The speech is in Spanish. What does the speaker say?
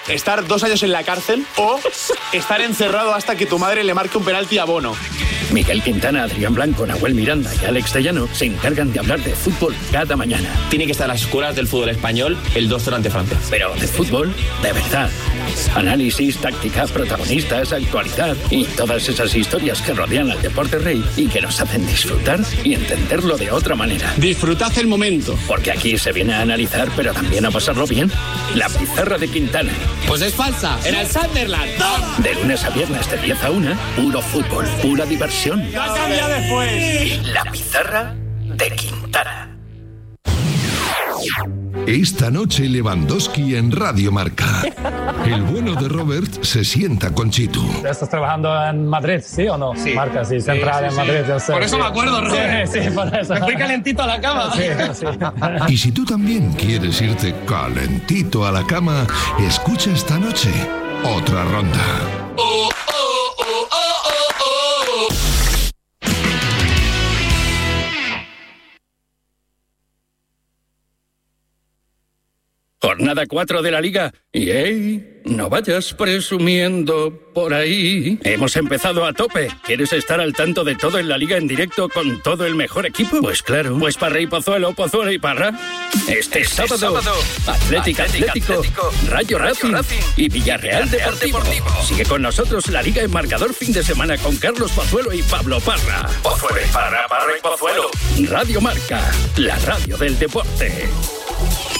estar 2 años en la cárcel o estar encerrado hasta que tu madre le marque un penalti a Bono. Miguel Quintana, Adrián Blanco, Nahuel Miranda y Alex Tellano se encargan de hablar de fútbol cada mañana. Tiene que estar en las escuelas del fútbol español el 2-0 ante Francia. Pero de fútbol, de verdad. Análisis, táctica, protagonistas, actualidad y todas esas historias que rodean al deporte rey y que nos hacen disfrutar y entenderlo de otra manera. Disfrutad el momento. Porque aquí se viene a analizar, pero también a pasarlo bien. La pizarra de Quintana. Pues es falsa, era el Sunderland. De lunes a viernes de 10 a 1, puro fútbol, pura diversión. ¡La cambia después! La pizarra de Quintana. Esta noche Lewandowski en Radio Marca. El bueno de Robert se sienta con Chitu. ¿Estás trabajando en Madrid, sí o no? Sí. Marca, sí, central en Madrid. Yo sé, por eso me acuerdo, Robert. Sí, por eso. Me fui calentito a la cama. Sí. Y si tú también quieres irte calentito a la cama, escucha esta noche otra ronda. Jornada 4 de la Liga. Y ¡ey! No vayas presumiendo por ahí. Hemos empezado a tope. ¿Quieres estar al tanto de todo en la Liga en directo con todo el mejor equipo? Pues claro. Pues Parra y Pozuelo, Pozuelo y Parra. Este sábado. Atlético, Rayo Racing y Villarreal Deportivo. Sigue con nosotros la Liga en marcador fin de semana con Carlos Pozuelo y Pablo Parra. Pozuelo y Parra, Parra y Pozuelo. Radio Marca, la radio del deporte.